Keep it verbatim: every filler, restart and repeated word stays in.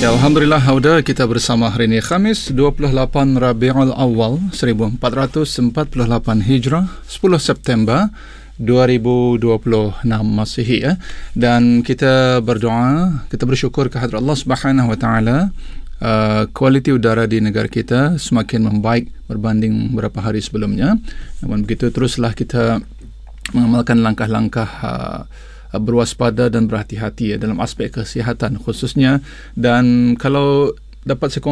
Ya, Alhamdulillah, Hauda, kita bersama hari ini Khamis dua puluh lapan Rabiul Awal seribu empat ratus empat puluh lapan Hijrah, sepuluh September dua ribu dua puluh enam Masihi, ya. Dan kita berdoa, kita bersyukur kehadrat Allah Subhanahu wa taala. Uh, kualiti udara di negara kita semakin membaik berbanding beberapa hari sebelumnya. Namun begitu, teruslah kita mengamalkan langkah-langkah uh, berwaspada dan berhati-hati, ya, dalam aspek kesihatan khususnya. Dan kalau dapat saya